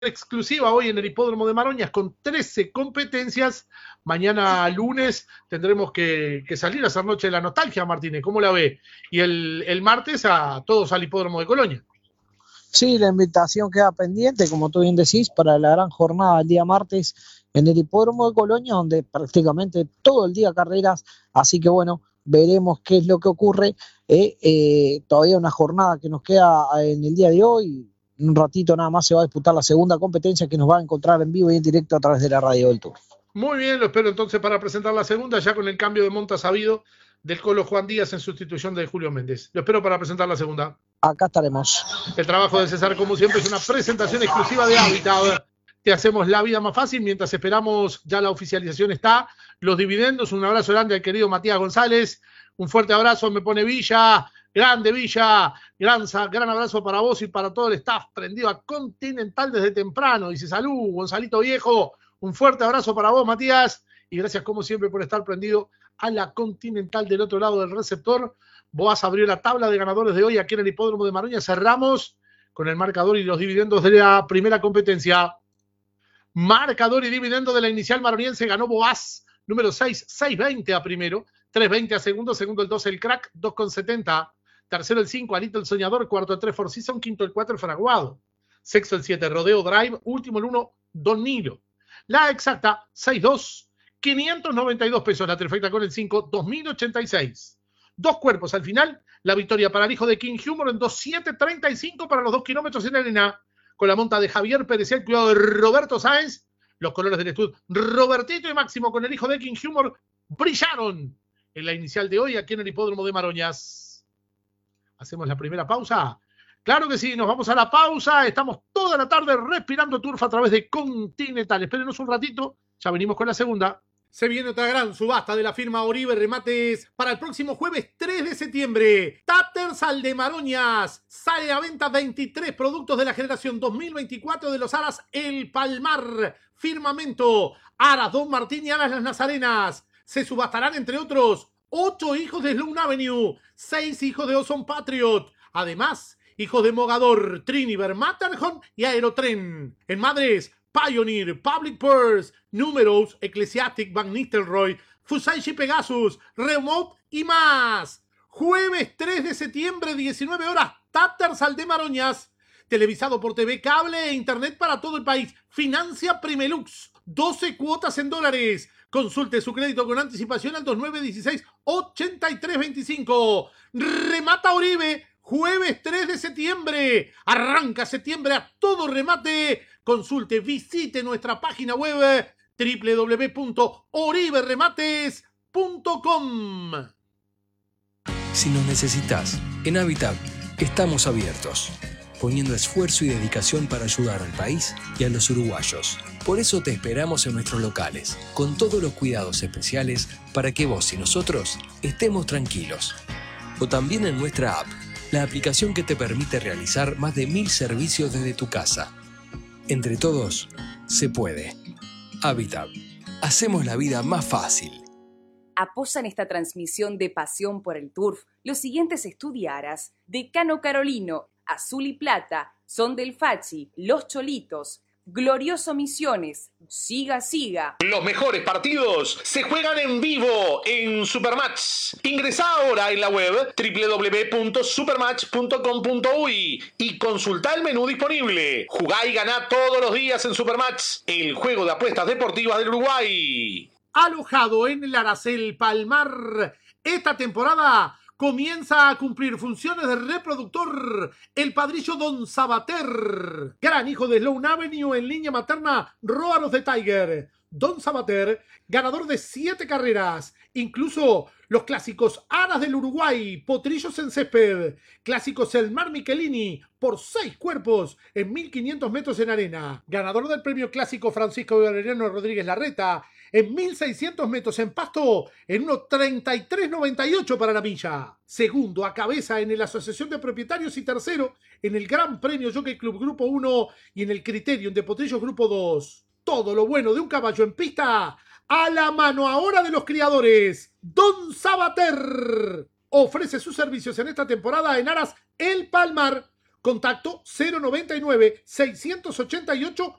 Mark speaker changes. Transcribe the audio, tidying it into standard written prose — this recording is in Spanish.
Speaker 1: exclusiva hoy en el Hipódromo de Maroñas con 13 competencias. Mañana lunes tendremos que salir a hacer Noche de la Nostalgia, Martínez. ¿Cómo la ve? Y el martes a todos al Hipódromo de Colonia.
Speaker 2: Sí, la invitación queda pendiente, como tú bien decís, para la gran jornada el día martes en el Hipódromo de Colonia, donde prácticamente todo el día carreras, así que bueno, veremos qué es lo que ocurre. Todavía una jornada que nos queda en el día de hoy, en un ratito nada más se va a disputar la segunda competencia que nos va a encontrar en vivo y en directo a través de la radio del Tour.
Speaker 1: Muy bien, lo espero entonces para presentar la segunda, ya con el cambio de monta sabido del Colo Juan Díaz en sustitución de Julio Méndez. Lo espero para presentar la segunda.
Speaker 2: Acá estaremos.
Speaker 1: El trabajo de César, como siempre, es una presentación exclusiva de Habitat. Te hacemos la vida más fácil mientras esperamos, ya la oficialización está, los dividendos. Un abrazo grande al querido Matías González. Un fuerte abrazo, me pone Villa. Grande Villa, gran abrazo para vos y para todo el staff prendido a Continental desde temprano. Dice salud, Gonzalito Viejo. Un fuerte abrazo para vos, Matías, y gracias como siempre por estar prendido a la Continental del otro lado del receptor. Vos abrió la tabla de ganadores de hoy aquí en el Hipódromo de Maroña. Cerramos con el marcador y los dividendos de la primera competencia. Marcador y dividendo de la inicial maroniense. Ganó Boaz, número 6, 6.20 a primero, 3.20 a segundo, segundo el 12 el Crack, 2.70. Tercero el 5, Alito el Soñador, cuarto el 3 Four Seasons, quinto el 4 el Fraguado. Sexto el 7, Rodeo Drive, último el 1, Don Nilo. La exacta, 6.2, 592 pesos. La trifecta con el 5, 2.086. Dos cuerpos al final. La victoria para el hijo de King Humor en 2.735 para los 2 kilómetros en arena. Con la monta de Javier Pérez y el cuidado de Roberto Sáenz. Los colores del estudio Robertito y Máximo con el hijo de King Humor brillaron en la inicial de hoy aquí en el Hipódromo de Maroñas. Hacemos la primera pausa. Claro que sí, nos vamos a la pausa. Estamos toda la tarde respirando turfa a través de Continental. Espérenos un ratito, ya venimos con la segunda. Se viene otra gran subasta de la firma Oribe Remates para el próximo jueves 3 de septiembre. Tattersall de Maroñas. Sale a venta 23 productos de la generación 2024 de los aras El Palmar, Firmamento, aras Don Martín y aras Las Nazarenas. Se subastarán, entre otros, 8 hijos de Sloan Avenue, 6 hijos de Ozone Patriot. Además, hijos de Mogador, Triniver, Matterhorn y Aerotren. En Madres, Pioneer, Public Purse, Numerous, Ecclesiastic, Van Nistelrooy, Fusaichi Pegasus, Remote y más. Jueves 3 de septiembre, 19 horas, Tattersall de Maroñas. Televisado por TV Cable e Internet para todo el país. Financia Primelux. 12 cuotas en dólares. Consulte su crédito con anticipación al 2916-8325. Remata Oribe. Jueves 3 de septiembre. Arranca septiembre a todo remate. Consulte, visite nuestra página web www.oriberemates.com.
Speaker 3: Si nos necesitas, en Habitat estamos abiertos, poniendo esfuerzo y dedicación para ayudar al país y a los uruguayos. Por eso te esperamos en nuestros locales, con todos los cuidados especiales para que vos y nosotros estemos tranquilos. O también en nuestra app, la aplicación que te permite realizar más de 1000 servicios desde tu casa. Entre todos, se puede. Habitat. Hacemos la vida más fácil.
Speaker 4: Apoyan esta transmisión de pasión por el turf los siguientes estudiaras: Decano Carolino, Azul y Plata, Son del Fachi, Los Cholitos, Glorioso Misiones, Siga Siga.
Speaker 1: Los mejores partidos se juegan en vivo en Supermatch. Ingresá ahora en la web www.supermatch.com.uy y consultá el menú disponible. Jugá y ganá todos los días en Supermatch, el juego de apuestas deportivas del Uruguay. Alojado en el Aracel Palmar, esta temporada comienza a cumplir funciones de reproductor el padrillo Don Sabater, gran hijo de Sloan Avenue en línea materna, Roar of the Tiger. Don Sabater, ganador de 7 carreras, incluso los clásicos Aras del Uruguay, Potrillos en Césped, clásicos El Mar Michelini, por 6 cuerpos en 1500 metros en arena, ganador del premio clásico Francisco Valeriano Rodríguez Larreta, en 1600 metros en pasto, en 1.33.98 para la milla. Segundo a cabeza en la Asociación de Propietarios y tercero en el Gran Premio Jockey Club Grupo 1 y en el Criterium de Potrillos Grupo 2. Todo lo bueno de un caballo en pista a la mano ahora de los criadores. Don Sabater ofrece sus servicios en esta temporada en Aras El Palmar Contacto 099-688